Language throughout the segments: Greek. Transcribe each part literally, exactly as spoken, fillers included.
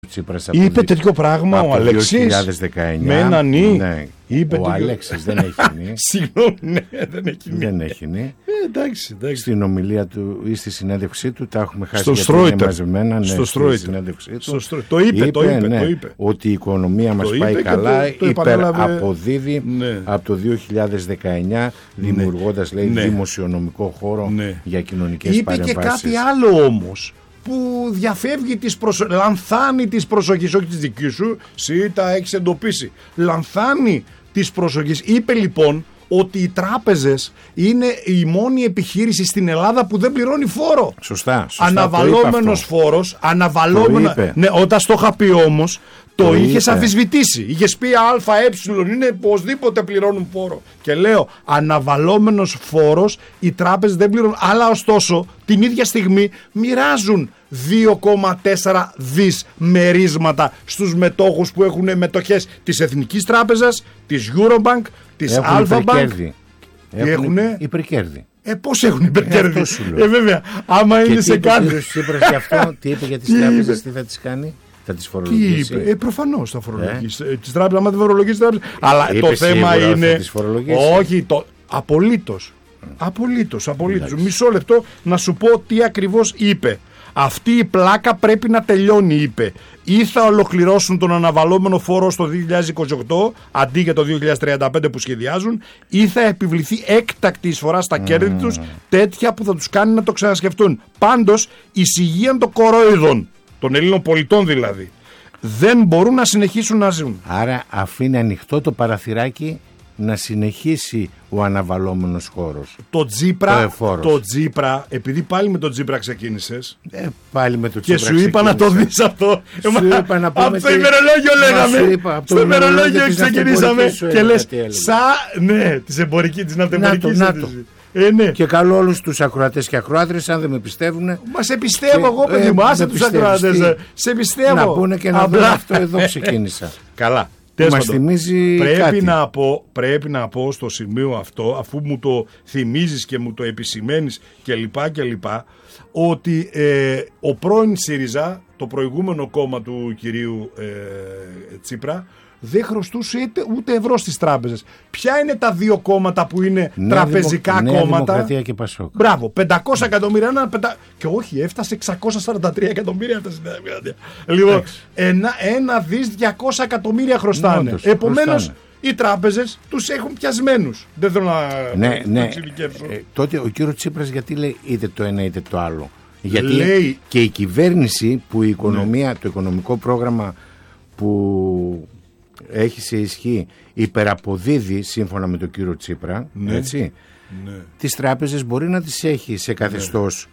Τσίπρας είπε τέτοιο πράγμα ο Αλέξης δύο χιλιάδες δεκαεννιά. με ένα νι. Ναι. Είπε ο το... Αλέξης δεν έχει νι. Συγγνώμη, ναι, δεν έχει νι. Δεν έχει νι. Ε, εντάξει, εντάξει. Στην ομιλία του ή στη συνέντευξή του, τα έχουμε χάσει στο γιατί είναι μαζεμένα. Ναι, στο στη συνέντευξή του. Στο το είπε, είπε, το είπε, ναι, το είπε. ότι η οικονομία μας πάει καλά, το, το υπεραποδίδει ναι. από το δύο χιλιάδες δεκαεννιά, δημιουργώντας, λέει, ναι. δημοσιονομικό χώρο ναι. για κοινωνικές είπε παρεμβάσεις. Είπε και κάτι άλλο όμως, που διαφεύγει της προσο... λανθάνει της προσοχής, όχι της δικής σου, εσύ τα έχεις εντοπίσει, λανθάνει της προσοχής. Είπε λοιπόν ότι οι τράπεζες είναι η μόνη επιχείρηση στην Ελλάδα που δεν πληρώνει φόρο. Σωστά, σωστά. Αναβαλόμενος φόρος, αναβαλόμενο... ναι, όταν στο είχα πει όμως, το, το είχες αμφισβητήσει. Είχες πει ΑΕ είναι οπωσδήποτε πληρώνουν φόρο. Και λέω, αναβαλόμενος φόρος, οι τράπεζες δεν πληρώνουν. Αλλά ωστόσο, την ίδια στιγμή μοιράζουν δύο κόμμα τέσσερα δις μερίσματα στους μετόχους που έχουν μετοχές της Εθνικής Τράπεζας, της Eurobank, της Alpha Bank. Έχουν υπερκέρδη. Ε, πώς έχουν υπερκέρδη. Ε, ε, βέβαια, άμα και είναι σε κάτι. Και τι είπε για αυτό, τι είπε για τις τράπεζες, τι θα τις κάνει. Θα τις φορολογήσει. Τι είπε, ε, προφανώς θα φορολογήσει. Ε? Τις τράπεζες, άμα δεν φορολογήσει τις τράπεζες. Αλλά είπε το θέμα είναι. Όχι, το. Απολύτως. Mm. Απολύτως, απολύτως. Μισό λεπτό να σου πω τι ακριβώς είπε. Αυτή η πλάκα πρέπει να τελειώνει, είπε. Ή θα ολοκληρώσουν τον αναβαλόμενο φόρο στο δύο χιλιάδες είκοσι οκτώ αντί για το δύο χιλιάδες τριάντα πέντε που σχεδιάζουν, ή θα επιβληθεί έκτακτη εισφορά στα mm. κέρδη τους, τέτοια που θα τους κάνει να το ξανασκεφτούν. Πάντως, εισηγείαν των κορόιδων, των Ελλήνων πολιτών δηλαδή, δεν μπορούν να συνεχίσουν να ζουν. Άρα αφήνει ανοιχτό το παραθυράκι να συνεχίσει ο αναβαλόμενος χώρος. Το Τζίπρα, το, το Τζίπρα, επειδή πάλι με το Τζίπρα ξεκίνησες, ε, πάλι με το και Τζίπρα σου είπα να το δεις αυτό. Σου είπα να πούμε. Από το ημερολόγιο λέγαμε. Είπα, στο ημερολόγιο ξεκινήσαμε και λες, σα, ναι, της εμπορικής, της ναυτεμπορικής. Ε, ναι. Και καλώ όλους τους ακροατές και ακροάτρες, αν δεν με πιστεύουν. Μα σε πιστεύω εγώ, παιδί μου, άσε τους ακροατές. Σε πιστεύω. Να πούνε και να δουν αυτό εδώ ξεκίνησα. Καλά. Μας θυμίζει πρέπει κάτι. Να πω, πρέπει να πω στο σημείο αυτό, αφού μου το θυμίζεις και μου το επισημαίνεις κλπ, κλπ, ότι ε, ο πρώην ΣΥΡΙΖΑ, το προηγούμενο κόμμα του κυρίου ε, Τσίπρα, δεν χρωστούσε ούτε, ούτε ευρώ στις τράπεζες. Ποια είναι τα δύο κόμματα που είναι Νέα τραπεζικά δημο, κόμματα? Νέα Δημοκρατία και Πασόκ. Μπράβο, πεντακόσια εκατομμύρια. Ένα, πεντα... Και όχι, έφτασε εξακόσια σαράντα τρία εκατομμύρια έφτασε η Νέα Δημοκρατία. Λοιπόν, ένα, ένα δις διακόσια εκατομμύρια χρωστάνε. Επομένως, οι τράπεζες τους έχουν πιασμένους. Δεν θέλω να, ναι, να ναι. εξειδικεύσω. Ε, τότε ο κύριος Τσίπρας γιατί λέει είτε το ένα είτε το άλλο? Γιατί λέει... και η κυβέρνηση που η οικονομία, ναι. το οικονομικό πρόγραμμα που έχει σε ισχύ υπεραποδίδει σύμφωνα με τον κύριο Τσίπρα, ναι. έτσι, ναι. τις τράπεζες μπορεί να τις έχει σε καθεστώς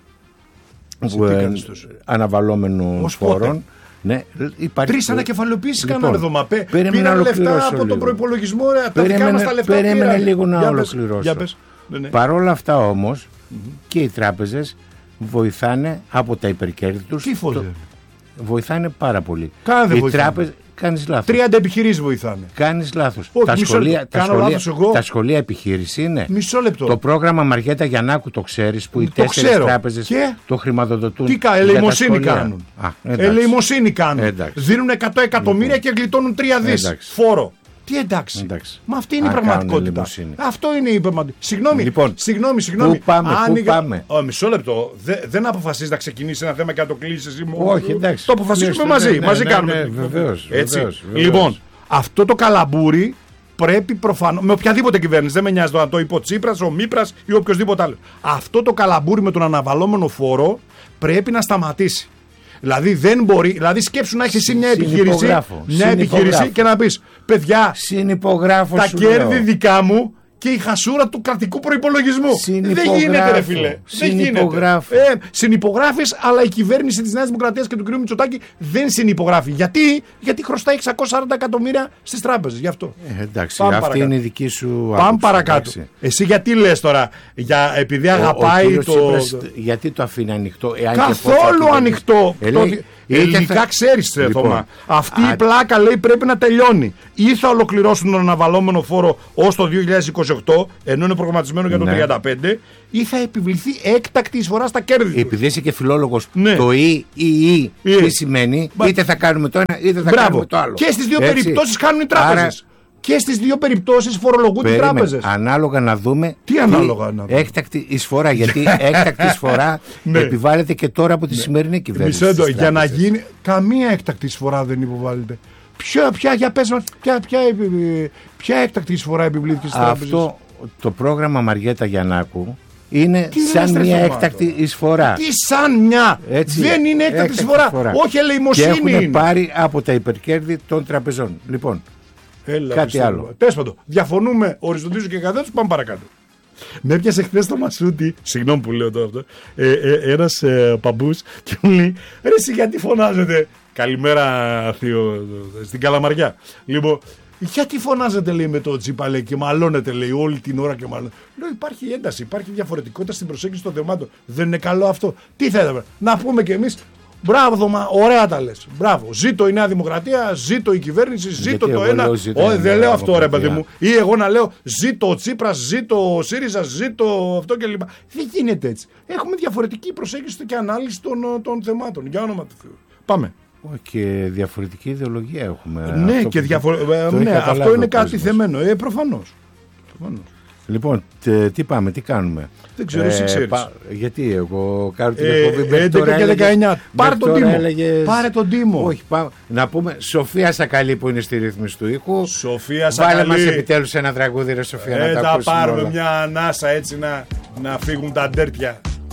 ναι. ε, αναβαλόμενων φόρων. Ναι, υπάρχει... Τρεις ανακεφαλαιοποιήσεις λοιπόν, κάνανε εδώ. Πήραν λεφτά από τον προϋπολογισμό. Τα δικά μας τα λεφτά περίμενε λίγο να για ολοκληρώσω. Πες, ναι, ναι. Παρόλα αυτά όμως mm-hmm. και οι τράπεζες βοηθάνε από τα υπερκέρδη τους. Τι το... βοηθάνε πάρα πολύ. Κάθε οι βοηθάνε. τράπεζες κάνεις λάθος. τριάντα επιχειρήσεις βοηθάνε. Κάνεις λάθος. Όχι, τα, μισό, σχολεία, τα, σχολεία, εγώ. τα σχολεία επιχείρηση είναι. Μισό λεπτό. Το πρόγραμμα Μαριέτα Γιαννάκου το ξέρεις που οι το τέσσερις ξέρω. τράπεζες και... το χρηματοδοτούν. Τι κα, ελεημοσύνη κάνουν. Α, ελεημοσύνη κάνουν. Εντάξει. Δίνουν εκατό εκατομμύρια λοιπόν. Και γλιτώνουν τρία δις φόρο. Τι εντάξει. εντάξει. Μα αυτή είναι η πραγματικότητα. Αυτό είναι η πραγματικότητα. Συγγνώμη, λοιπόν, συγγνώμη, συγγνώμη. Πού πάμε, άνοιγα... πού πάμε. Ο, μισό λεπτό. Δε, δεν αποφασίζει να ξεκινήσει ένα θέμα και να το κλείσει εσύ μόνο. Όχι, εντάξει. Το αποφασίσουμε μαζί. Ναι, μαζί ναι, κάνουμε. Ναι, βεβαίως, Έτσι. Βεβαίως, βεβαίως. Λοιπόν, αυτό το καλαμπούρι πρέπει προφανώς. Με οποιαδήποτε κυβέρνηση. Δεν με νοιάζει το να το είπε ο Τσίπρας, ο Μήπρας ή οποιοδήποτε άλλο. Αυτό το καλαμπούρι με τον αναβαλόμενο φόρο πρέπει να σταματήσει. Δηλαδή δεν μπορεί, δηλαδή σκέψου να έχεις εσύ μια επιχείρηση, μια επιχείρηση και να πεις παιδιά, τα κέρδη λέω. Δικά μου και η χασούρα του κρατικού προϋπολογισμού. Δεν γίνεται ρε φίλε. Δεν γίνεται. Ε, συνυπογράφεις, αλλά η κυβέρνηση της Νέας Δημοκρατίας και του κ. Μητσοτάκη δεν συνυπογράφει. Γιατί, Γιατί χρωστάει εξακόσια σαράντα εκατομμύρια στις τράπεζες. Γι' αυτό. Ε, εντάξει, Πάμε αυτή παρακάτω. Είναι η δική σου άποψη. Πάμε παρακάτω. Εντάξει. Εσύ γιατί λες τώρα, για, επειδή αγαπάει ο, ο το. Τσίπρας, γιατί το αφήνει ανοιχτό. Εάν καθόλου και ανοιχτό. Ε, λέει, Ελληνικά θα... ξέρεις, λοιπόν, Θωμά. Αυτή α... η πλάκα λέει πρέπει να τελειώνει. Ή θα ολοκληρώσουν τον αναβαλόμενο φόρο ως το δύο χιλιάδες είκοσι οκτώ, ενώ είναι προγραμματισμένο για το ναι. τριάντα πέντε, ή θα επιβληθεί έκτακτη εισφορά στα κέρδη. Επειδή είσαι και φιλόλογος, ναι. το ή ή ή τι σημαίνει, Μπα... είτε θα κάνουμε το ένα είτε θα Μπράβο. κάνουμε το άλλο. Και στις δύο περιπτώσεις κάνουν οι τράπεζες. Άρα... Και στις δύο περιπτώσεις φορολογούνται οι τράπεζες. Ανάλογα να δούμε. Τι ανάλογα να δούμε. Έκτακτη εισφορά. Γιατί έκτακτη εισφορά ναι. επιβάλλεται και τώρα από τη ναι. σημερινή κυβέρνηση. Μισό λεπτό. Για να γίνει. Καμία έκτακτη εισφορά δεν υποβάλλεται. Ποια, ποια, για πες μας, ποια, ποια, ποια έκτακτη εισφορά επιβλήθηκε στις τράπεζες. Αυτό το πρόγραμμα Μαριέτα Γιαννάκου είναι τι σαν μια έκτακτη εισφορά. Τι σαν μια. Έτσι, δεν είναι έκτακτη, έκτακτη εισφορά. εισφορά. Όχι ελεημοσύνη. Και έχουν πάρει από τα υπερκέρδη των τραπεζών. Λοιπόν. Έλα, κάτι πιστεύω. άλλο. Τέσπατο. Διαφωνούμε, οριστοτίζω και καθέτως, πάμε παρακάτω. Με έπιασε χθες το Μασούτη, συγγνώμη που λέω τώρα αυτό, ε, ε, ένας ε, παμπούς και μου λέει, ρε εσύ γιατί φωνάζετε, καλημέρα θείο, στην Καλαμαριά. Λοιπόν, γιατί φωνάζετε λέει με το Τσίπα λέει, και μαλώνετε λέει όλη την ώρα και μαλώνετε. Λέω υπάρχει ένταση, υπάρχει διαφορετικότητα στην προσέγγιση των θεμάτων. Δεν είναι καλό αυτό. Τι θέλετε, να πούμε κι εμείς. Μπράβο, Θωμά, ωραία τα λες. Μπράβο. Ζήτω η Νέα Δημοκρατία, ζήτω η κυβέρνηση, ζήτω γιατί το ένα. Όχι, δεν λέω αυτό, ρε παιδί μου. Ή εγώ να λέω ζήτω ο Τσίπρας, ζήτω ο ΣΥΡΙΖΑ, ζήτω αυτό κλπ. Δεν γίνεται έτσι. Έχουμε διαφορετική προσέγγιση και ανάλυση των, των θεμάτων. Για όνομα του Θεού. Πάμε. Και διαφορετική ιδεολογία έχουμε. Ναι, αυτό και διαφορε... ναι, αυτό είναι κάτι θεμένο. Ε, προφανώς. προφανώς. Λοιπόν, τε, τι πάμε, τι κάνουμε. Δεν ξέρω, εσύ ξέρεις. Πα, γιατί εγώ κάνω την ε, εκπομπή έντεκα και δεκαεννιά. Πάρε τον τίμο. Έλεγες... Πάρε τον τίμο. Όχι, πάμε. Να πούμε Σοφία Σακαλή που είναι στη ρύθμιση του ήχου. Σοφία Σακαλή. Βάλε μας επιτέλους ένα τραγούδι, ρε Σοφία, ε, να τα ακούσουμε. Θα πάρουμε όλα. Μια ανάσα έτσι να, να φύγουν τα ντέρτια.